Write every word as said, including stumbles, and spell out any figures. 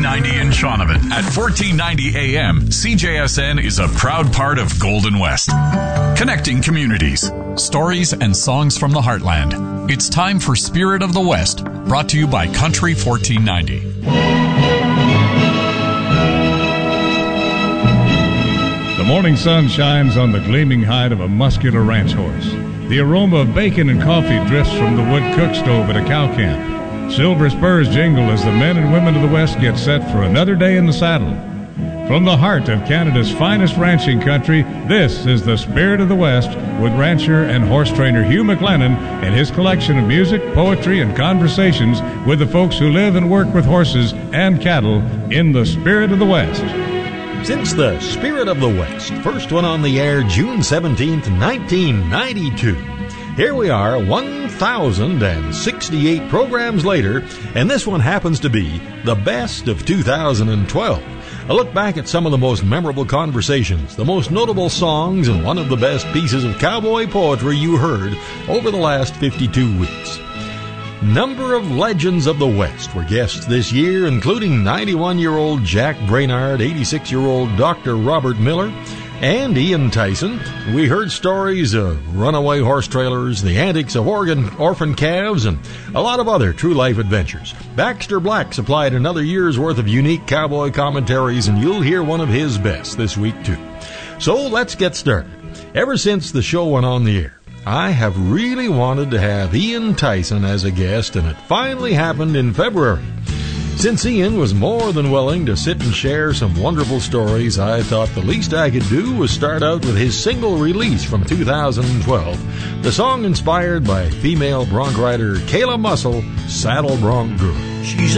ninety in Shaunavon. At fourteen ninety A M, C J S N is a proud part of Golden West. Connecting communities, stories and songs from the heartland. It's time for Spirit of the West, brought to you by Country fourteen ninety. The morning sun shines on the gleaming hide of a muscular ranch horse. The aroma of bacon and coffee drifts from the wood cook stove at a cow camp. Silver spurs jingle as the men and women of the West get set for another day in the saddle. From the heart of Canada's finest ranching country, this is the Spirit of the West with rancher and horse trainer Hugh McLennan and his collection of music, poetry, and conversations with the folks who live and work with horses and cattle in the Spirit of the West. Since the Spirit of the West first went on the air June seventeenth, nineteen ninety-two, here we are one thousand sixty-eight programs later, and this one happens to be the best of two thousand twelve. A look back at some of the most memorable conversations, the most notable songs, and one of the best pieces of cowboy poetry you heard over the last fifty-two weeks. Number of legends of the West were guests this year, including ninety-one-year-old Jack Brainard, eighty-six-year-old Doctor Robert Miller, and Ian Tyson. We heard stories of runaway horse trailers, the antics of Oregon orphan calves, and a lot of other true life adventures. Baxter Black supplied another year's worth of unique cowboy commentaries, and you'll hear one of his best this week too. So let's get started. Ever since the show went on the air, I have really wanted to have Ian Tyson as a guest, and it finally happened in February. Since Ian was more than willing to sit and share some wonderful stories, I thought the least I could do was start out with his single release from two thousand twelve, the song inspired by female bronc rider Kayla Muscle, Saddle Bronc Girl. She's